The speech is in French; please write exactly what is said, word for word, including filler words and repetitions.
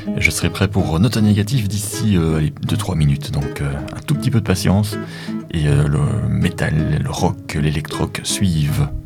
Je serai prêt pour note négative d'ici euh, deux trois minutes, donc euh, un tout petit peu de patience. Et euh, le métal, le rock, l'électroc suivent.